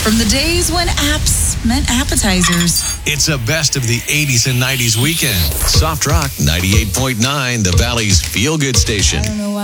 from the days when apps meant appetizers. It's a best of the 80s and 90s weekend. Soft Rock 98.9, the Valley's feel-good station. I don't know why.